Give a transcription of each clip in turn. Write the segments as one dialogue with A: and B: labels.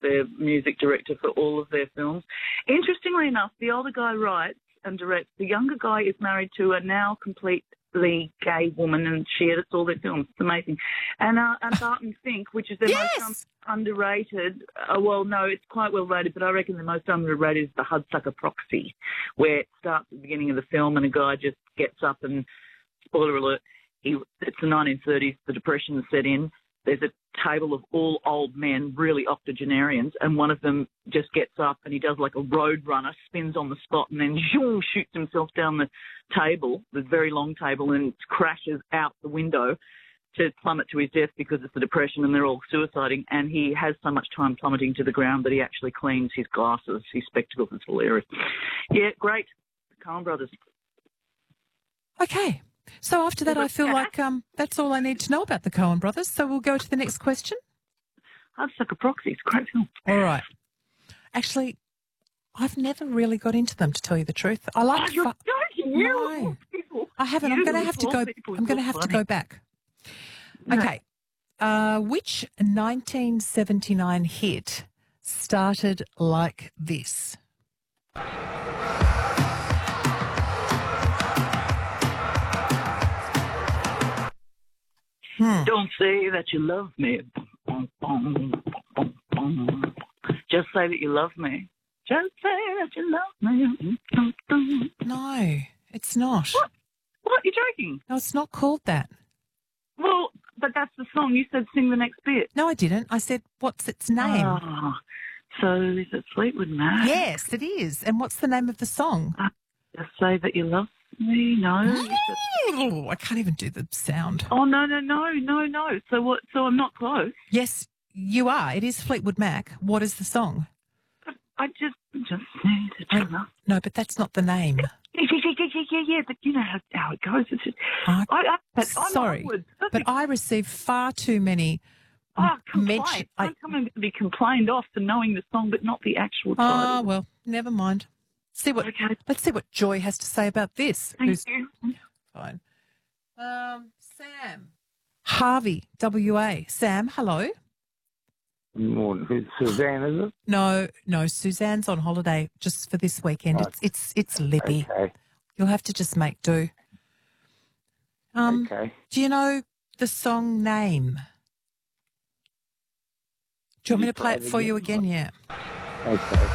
A: their music director for all of their films. Interestingly enough, the older guy writes and directs. The younger guy is married to a now completely gay woman, and she edits all their films. It's amazing. And Barton Fink, which is their most underrated. Well, no, it's quite well rated, but I reckon the most underrated is The Hudsucker Proxy, where it starts at the beginning of the film and a guy just gets up and, spoiler alert, it's the 1930s, the Depression set in. There's a table of all old men, really octogenarians, and one of them just gets up and he does like a road runner, spins on the spot, and then zoom, shoots himself down the table, the very long table, and crashes out the window to plummet to his death because it's the Depression and they're all suiciding. And he has so much time plummeting to the ground that he actually cleans his glasses, his spectacles. It's hilarious. Yeah, great. The Coen Brothers.
B: Okay. So after that, I feel like that's all I need to know about the Coen Brothers. So we'll go to the next question.
A: Hudsucker Proxy. It's a great film.
B: All right. Actually, I've never really got into them, to tell you the truth. I like.
A: You're joking.
B: No, I haven't. I'm going to have to go. I'm going to have to go back. Okay. Which 1979 hit started like this?
A: Don't say that you love me. Just say that you love me. Just say that you love me.
B: No, it's not.
A: What? You're joking?
B: No, it's not called that.
A: Well, but that's the song. You said sing the next bit.
B: No, I didn't. I said, what's its name?
A: Oh, so is it Fleetwood Mac?
B: Yes, it is. And what's the name of the song?
A: Just say that you love me. No.
B: Oh, I can't even do the sound.
A: Oh, no. So what? So I'm not close.
B: Yes, you are. It is Fleetwood Mac. What is the song?
A: I just need to love.
B: No, but that's not the name.
A: Yeah, but you know how it goes. It's just,
B: sorry, but I receive far too many
A: complaints. I'm going to be complained off for knowing the song but not the actual title.
B: Oh, well, never mind. Let's see what Joy has to say about this.
A: Thank you.
B: Fine. Sam. Harvey, WA. Sam, hello.
C: Good morning. Who's Suzanne, is it?
B: No, Suzanne's on holiday just for this weekend.
C: Oh,
B: it's Libby.
C: Okay.
B: You'll have to just make do.
C: Okay.
B: Do you know the song name? Do you want me to play it for you again? Yeah.
C: Okay.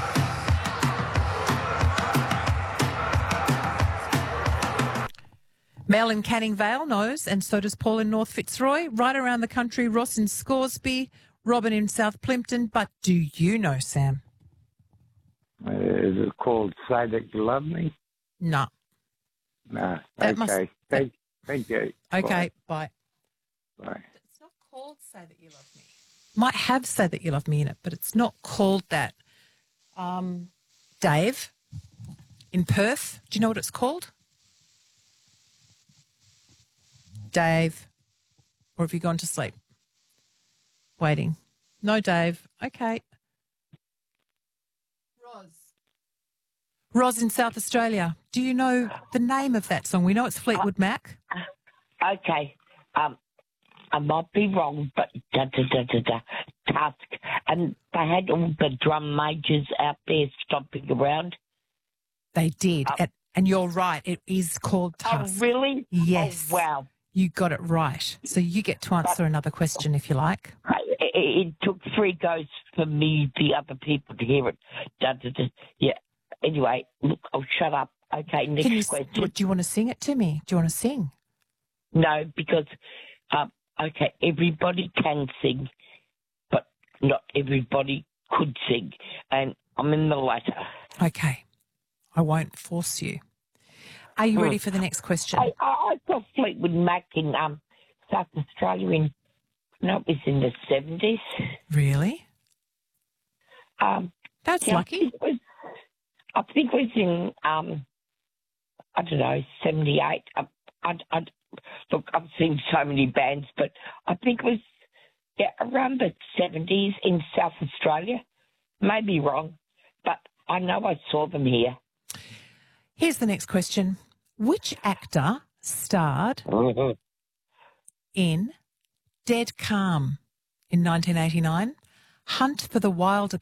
B: Mel in Canning Vale knows, and so does Paul in North Fitzroy. Right around the country, Ross in Scoresby, Robin in South Plimpton. But do you know, Sam?
C: Is it called Say That You Love Me?
B: No.
C: No.
B: That
C: okay. Thank you.
B: Okay, bye.
C: Bye.
B: It's not called Say That You Love Me. Might have Say That You Love Me in it, but it's not called that. Dave, in Perth, do you know what it's called? Dave, or have you gone to sleep? Waiting. No, Dave. Okay. Roz in South Australia. Do you know the name of that song? We know it's Fleetwood Mac.
D: Okay. I might be wrong, but Tusk. And they had all the drum majors out there stomping around.
B: They did. And you're right. It is called Tusk.
D: Oh, really?
B: Yes.
D: Oh, wow.
B: You got it right. So you get to answer another question if you like.
D: It took 3 goes for me, the other people, to hear it. Yeah. Anyway, look, I'll shut up. Okay, next question.
B: Do you want to sing it to me? Do you want to sing?
D: No, because, okay, everybody can sing, but not everybody could sing. And I'm in the latter.
B: Okay. I won't force you. Are you ready for the next question?
D: I got Fleetwood Mac in South Australia it was in the 70s.
B: Really? That's lucky.
D: I think it was in, I don't know, 78. Look, I've seen so many bands, but I think it was around the 70s in South Australia. Maybe wrong, but I know I saw them here.
B: Here's the next question. Which actor starred in Dead Calm in 1989, Hunt for the Wilder